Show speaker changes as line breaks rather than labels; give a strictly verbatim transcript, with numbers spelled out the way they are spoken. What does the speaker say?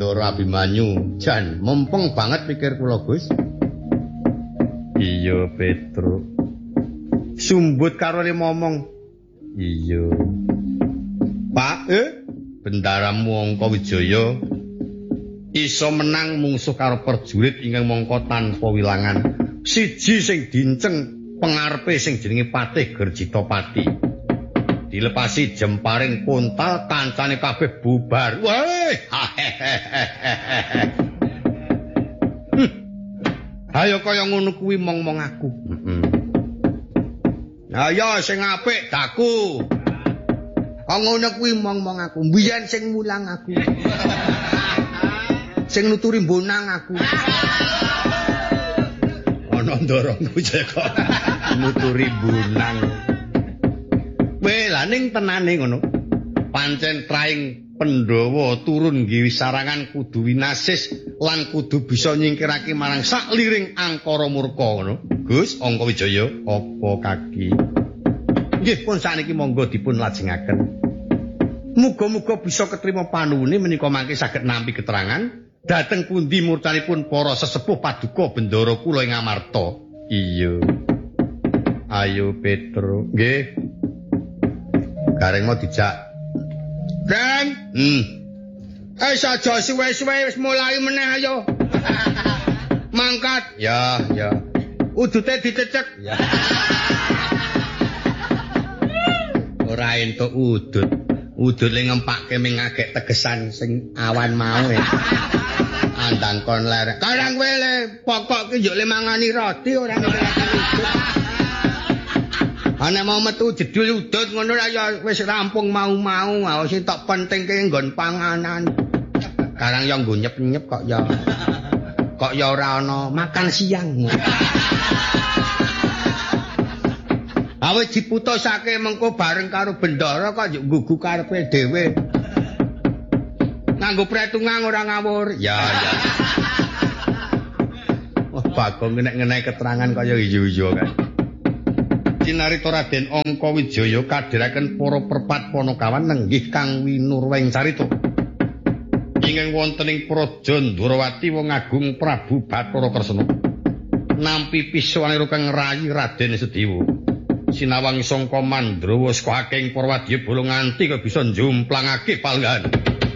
Bendara Abimanyu. Jan, mumpung banget pikir kula, Gus. Iya, Petruk. Sumbut karo le momong. Iya. Pak, eh, bendaramu Angka Wijaya iso menang mungsuh karo prajurit ingkang mangka tanpa wilangan. Siji sing dinceng pengarepe sing jenenge Patih Gerjitapati. Dilepasi jemparing kuntal kancane kabeh bubar. Weh. Ayo kaya ngono kuwi mong-mong aku. Heeh. Ayo sing apik daku. Kok ngono kuwi mong-mong aku. Mbiyen sing mulang aku. Sing nuturi bonang aku. Ana ndorongku jeko. Nuturi bonang. Weh, lah ning tenane ngono. Pancen traing Pandhawa turun nggih sarangan kudu winasis lan kudu bisa nyingkirake marang sakliring angkara murka ngono. Gus Angka Wijaya, apa kaki? Nggih pun sakniki monggo dipun lajengaken. Muga-muga bisa ketrima panuwune menika mangke saged nampi keterangan dhateng pundi murcanipun para sesepuh paduka bendara kula ing Amarta. Iya. Ayo Petro, nggih. Gareng mau dijak. Dan, hmm. Eh saja suwe-suwe wis mulai meneh ayo. Mangkat. Ya, ya. Udute dicecek. Ya. Ora entuk udut. Udut le ngempake ming agek tegesan sing awan mau ya. Andang kon lerek. Karang kowe le pokok ki yo le mangani roti ora ngerti udut. Ana mau metu jedul udut ngono ra ya wis rampung mau-mau, sing tok pentingke nggon panganan. Karang ya nggo nyep-nyep kok ya. Kok ya ora ana makan siang. Awis diputusake mengko bareng karo bendara kok yo nggugu karepe dhewe. Nganggo pretungan ora ngawur. Ya ya. Wah, Bagong nek ngenehi keterangan kaya iyo-iyo kan. Cinarita Raden Angka Wijaya kadhiraken para perpat Panakawan nenggih kang winurweng carita. Ingkang wonten ing Praja Ndrawati wong agung Prabu Bathara Kresna. Nampi pisuwanira kang rayi Raden Sedewa. Sinawang sangka Mandrawa saka aking para wadya bola nganti kok bisa njumplangake palenggan.